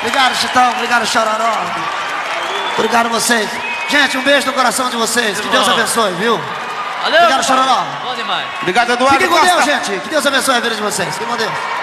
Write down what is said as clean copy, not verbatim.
Obrigado, Chitão. Obrigado, Chororó. Obrigado a vocês. Gente, um beijo no coração de vocês. Que Deus abençoe, viu? Valeu, obrigado, Chororó. Bom demais. Obrigado, Eduardo Fiquem com Costa. Deus, gente. Que Deus abençoe a vida de vocês. Fiquem com Deus.